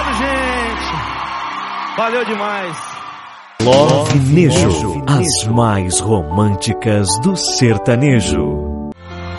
Obrigado, gente. Valeu demais. Love Nejo, as mais românticas do sertanejo.